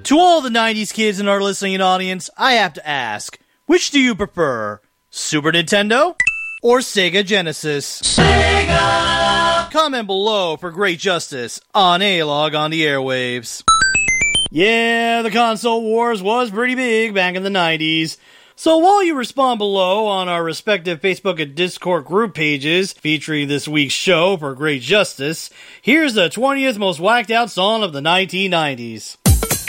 To all the 90s kids in our listening audience, I have to ask, which do you prefer? Super Nintendo or Sega Genesis? Sega! Comment below for great justice on A-Log on the airwaves. Yeah, the console wars was pretty big back in the 90s. So while you respond below on our respective Facebook and Discord group pages featuring this week's show for great justice, here's the 20th most whacked out song of the 1990s.